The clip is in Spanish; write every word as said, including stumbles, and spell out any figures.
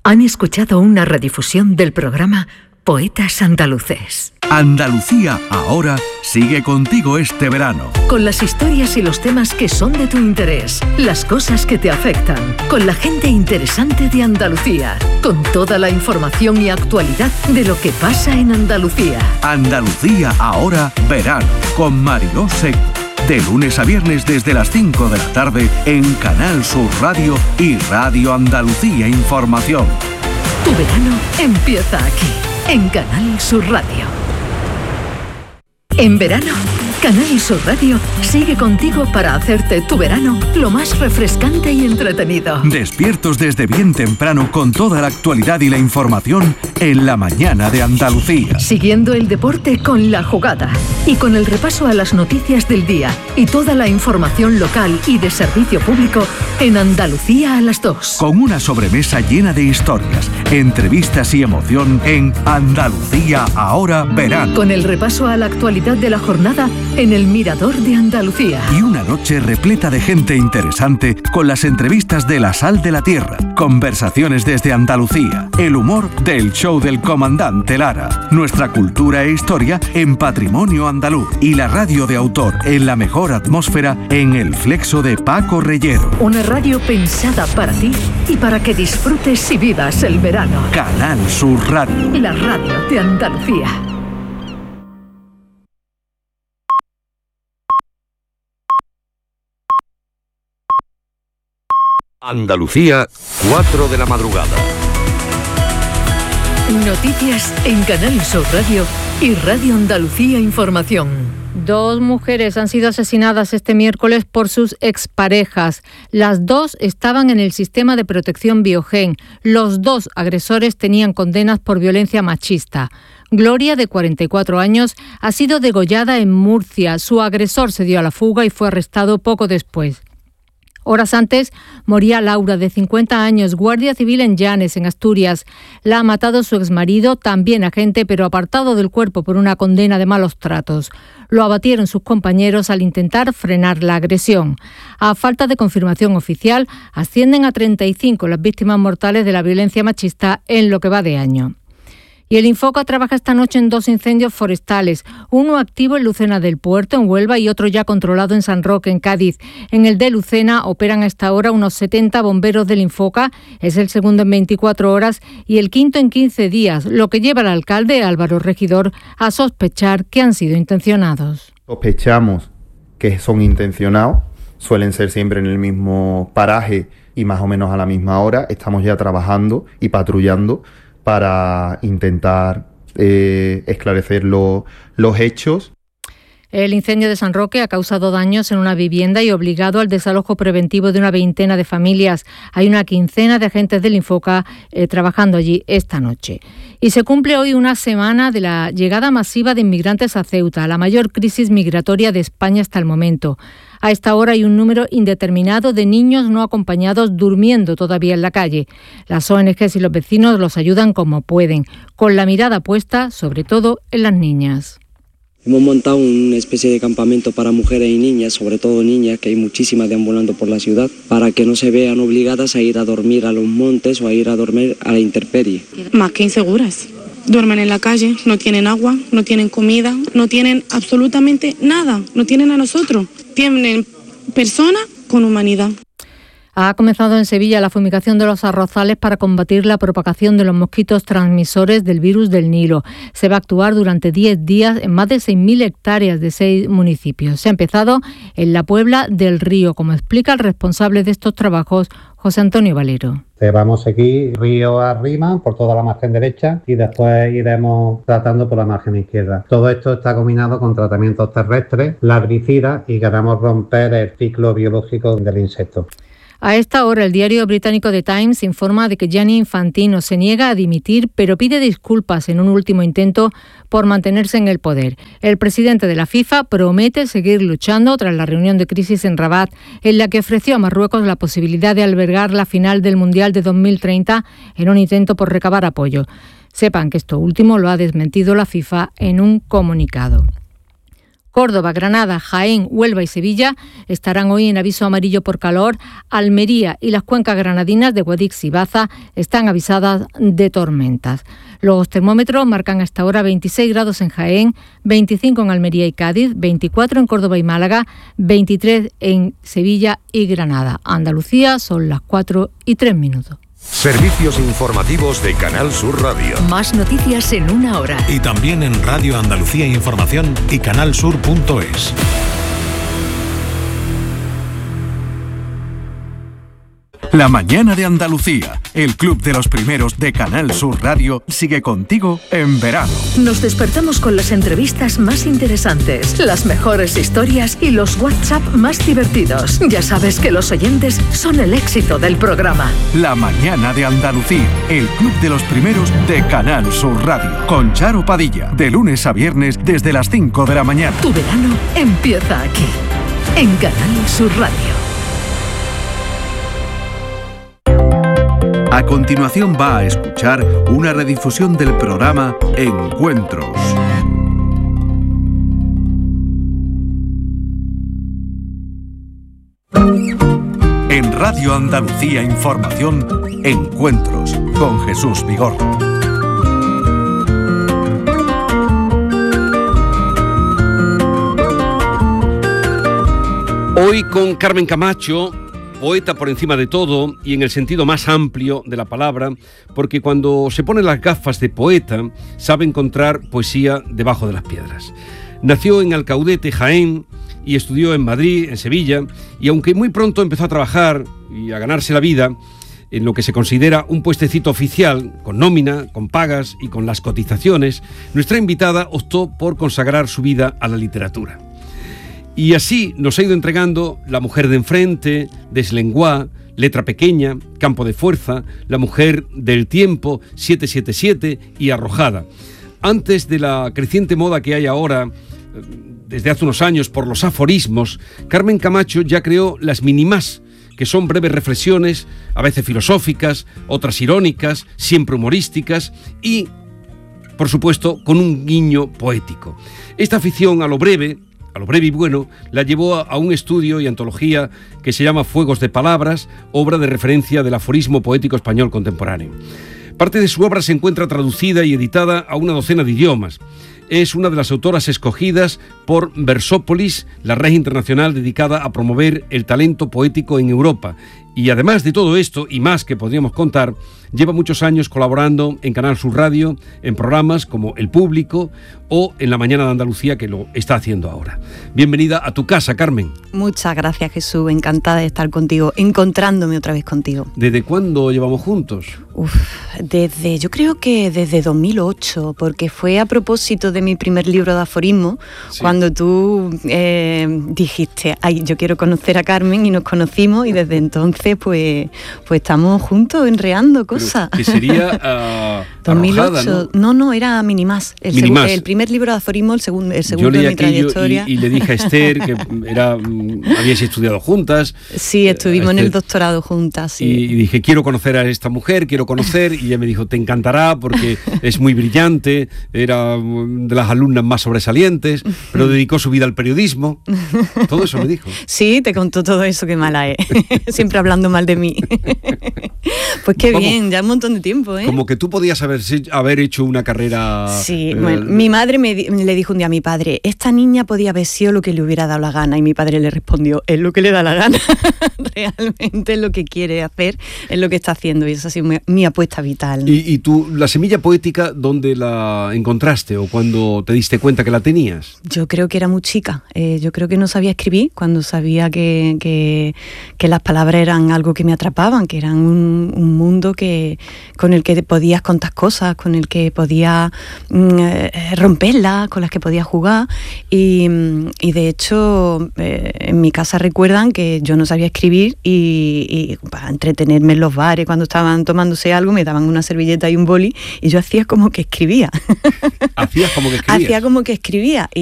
Han escuchado una redifusión del programa Poetas Andaluces. Andalucía ahora sigue contigo este verano. Con las historias y los temas que son de tu interés, las cosas que te afectan, con la gente interesante de Andalucía, con toda la información y actualidad de lo que pasa en Andalucía. Andalucía ahora verano, con Mariló Seco. De lunes a viernes desde las cinco de la tarde en Canal Sur Radio y Radio Andalucía Información. Tu verano empieza aquí, en Canal Sur Radio. En verano, Canal Sur Radio sigue contigo para hacerte tu verano lo más refrescante y entretenido. Despiertos desde bien temprano con toda la actualidad y la información en la mañana de Andalucía. Siguiendo el deporte con La Jugada y con el repaso a las noticias del día y toda la información local y de servicio público en Andalucía a las dos. Con una sobremesa llena de historias, entrevistas y emoción en Andalucía ahora verano. Con el repaso a la actualidad de la jornada en el Mirador de Andalucía. Y una noche repleta de gente interesante con las entrevistas de La Sal de la Tierra, conversaciones desde Andalucía, el humor del show del comandante Lara, nuestra cultura e historia en Patrimonio Andaluz y la radio de autor en la mejor atmósfera en El Flexo de Paco Reyero. Una radio pensada para ti y para que disfrutes y vivas el verano. Canal Sur Radio. La radio de Andalucía. Andalucía, cuatro de la madrugada. Noticias en Canal Sur Radio y Radio Andalucía Información. Dos mujeres han sido asesinadas este miércoles por sus exparejas. Las dos estaban en el sistema de protección Biogen. Los dos agresores tenían condenas por violencia machista. Gloria, de cuarenta y cuatro años, ha sido degollada en Murcia. Su agresor se dio a la fuga y fue arrestado poco después. Horas antes moría Laura, de cincuenta años, guardia civil en Llanes, en Asturias. La ha matado su exmarido, también agente, pero apartado del cuerpo por una condena de malos tratos. Lo abatieron sus compañeros al intentar frenar la agresión. A falta de confirmación oficial, ascienden a treinta y cinco las víctimas mortales de la violencia machista en lo que va de año. Y el Infoca trabaja esta noche en dos incendios forestales, uno activo en Lucena del Puerto, en Huelva, y otro ya controlado en San Roque, en Cádiz. En el de Lucena operan hasta ahora unos setenta bomberos del Infoca, es el segundo en veinticuatro horas y el quinto en quince días, lo que lleva al alcalde Álvaro Regidor a sospechar que han sido intencionados. Sospechamos que son intencionados, suelen ser siempre en el mismo paraje y más o menos a la misma hora. Estamos ya trabajando y patrullando para intentar eh, esclarecer lo, los hechos. El incendio de San Roque ha causado daños en una vivienda y obligado al desalojo preventivo de una veintena de familias. Hay una quincena de agentes del Infoca eh, trabajando allí esta noche. Y se cumple hoy una semana de la llegada masiva de inmigrantes a Ceuta, la mayor crisis migratoria de España hasta el momento. A esta hora hay un número indeterminado de niños no acompañados durmiendo todavía en la calle. Las O N Ges y los vecinos los ayudan como pueden, con la mirada puesta sobre todo en las niñas. Hemos montado una especie de campamento para mujeres y niñas, sobre todo niñas, que hay muchísimas deambulando por la ciudad, para que no se vean obligadas a ir a dormir a los montes o a ir a dormir a la intemperie. Más que inseguras. Duermen en la calle, no tienen agua, no tienen comida, no tienen absolutamente nada, no tienen a nosotros, tienen personas con humanidad. Ha comenzado en Sevilla la fumigación de los arrozales para combatir la propagación de los mosquitos transmisores del virus del Nilo. Se va a actuar durante diez días en más de seis mil hectáreas de seis municipios. Se ha empezado en la Puebla del Río, como explica el responsable de estos trabajos, José Antonio Valero. Vamos a seguir río arriba por toda la margen derecha y después iremos tratando por la margen izquierda. Todo esto está combinado con tratamientos terrestres, larvicidas, y queremos romper el ciclo biológico del insecto. A esta hora, el diario británico The Times informa de que Gianni Infantino se niega a dimitir, pero pide disculpas en un último intento por mantenerse en el poder. El presidente de la FIFA promete seguir luchando tras la reunión de crisis en Rabat, en la que ofreció a Marruecos la posibilidad de albergar la final del Mundial de dos mil treinta en un intento por recabar apoyo. Sepan que esto último lo ha desmentido la FIFA en un comunicado. Córdoba, Granada, Jaén, Huelva y Sevilla estarán hoy en aviso amarillo por calor. Almería y las cuencas granadinas de Guadix y Baza están avisadas de tormentas. Los termómetros marcan hasta ahora veintiséis grados en Jaén, veinticinco en Almería y Cádiz, veinticuatro en Córdoba y Málaga, veintitrés en Sevilla y Granada. Andalucía son las cuatro y tres minutos. Servicios informativos de Canal Sur Radio. Más noticias en una hora. Y también en Radio Andalucía Información y canalsur punto es. La mañana de Andalucía, el club de los primeros de Canal Sur Radio, sigue contigo en verano. Nos despertamos con las entrevistas más interesantes, las mejores historias y los WhatsApp más divertidos. Ya sabes que los oyentes son el éxito del programa. La mañana de Andalucía, el club de los primeros de Canal Sur Radio, con Charo Padilla, de lunes a viernes desde las cinco de la mañana. Tu verano empieza aquí, en Canal Sur Radio. A continuación va a escuchar una redifusión del programa Encuentros. En Radio Andalucía Información, Encuentros con Jesús Vigorra. Hoy con Carmen Camacho, poeta por encima de todo y en el sentido más amplio de la palabra, porque cuando se pone las gafas de poeta sabe encontrar poesía debajo de las piedras. Nació en Alcaudete, Jaén, y estudió en Madrid, en Sevilla, y aunque muy pronto empezó a trabajar y a ganarse la vida en lo que se considera un puestecito oficial, con nómina, con pagas y con las cotizaciones, nuestra invitada optó por consagrar su vida a la literatura. Y así nos ha ido entregando La mujer de enfrente, Deslenguá, Letra pequeña, Campo de fuerza, La mujer del tiempo, siete siete siete y Arrojada. Antes de la creciente moda que hay ahora, desde hace unos años, por los aforismos, Carmen Camacho ya creó las Minimás, que son breves reflexiones, a veces filosóficas, otras irónicas, siempre humorísticas y, por supuesto, con un guiño poético. Esta afición a lo breve, a lo breve y bueno, la llevó a, a un estudio y antología que se llama Fuegos de Palabras, obra de referencia del aforismo poético español contemporáneo. Parte de su obra se encuentra traducida y editada a una docena de idiomas. Es una de las autoras escogidas por Versópolis, la red internacional dedicada a promover el talento poético en Europa. Y además de todo esto, y más que podríamos contar, lleva muchos años colaborando en Canal Sur Radio, en programas como El Público o en La Mañana de Andalucía, que lo está haciendo ahora. Bienvenida a tu casa, Carmen. Muchas gracias, Jesús. Encantada de estar contigo, encontrándome otra vez contigo. ¿Desde cuándo llevamos juntos? Uf, desde, yo creo que desde dos mil ocho, porque fue a propósito de mi primer libro de aforismo, sí. Cuando tú eh, dijiste, ay, yo quiero conocer a Carmen, y nos conocimos, y desde entonces pues, pues estamos juntos enreando cosas. ¿Qué sería? Uh, dos mil ocho, Arrojada, ¿no? no, no, era Minimás. El, Minimás. Segu- el primer libro de aforismo, el segundo, el segundo de mi trayectoria. Y, y le dije a Esther que era, habíais estudiado juntas. Sí, estuvimos Esther, en el doctorado juntas. Sí. Y, y dije, quiero conocer a esta mujer, quiero conocer, y ella me dijo, te encantará porque es muy brillante, era de las alumnas más sobresalientes, pero dedicó su vida al periodismo. Todo eso me dijo. Sí, te contó todo eso, qué mala es. Siempre hablando mal de mí. Pues qué Vamos, bien, ya un montón de tiempo, ¿eh? Como que tú podías haber, haber hecho una carrera... Sí, eh, bueno, mi madre me, le dijo un día a mi padre, esta niña podía haber sido lo que le hubiera dado la gana, y mi padre le respondió, es lo que le da la gana. Realmente es lo que quiere hacer, es lo que está haciendo, y esa ha sido mi, mi apuesta vital, ¿no? ¿Y, y tú, la semilla poética, dónde la encontraste o cuando te diste cuenta que la tenías? Yo creo que era muy chica, eh, yo creo que no sabía escribir cuando sabía que, que, que las palabras eran algo que me atrapaban, que eran un, un mundo que, con el que podías contar cosas, con el que podías eh, romperlas, con las que podías jugar, y, y de hecho eh, en mi casa recuerdan que yo no sabía escribir, y, y para entretenerme en los bares cuando estaban tomándose algo me daban una servilleta y un boli y yo hacía como que escribía. ¿Hacías como que escribías? Hacía como que escribía.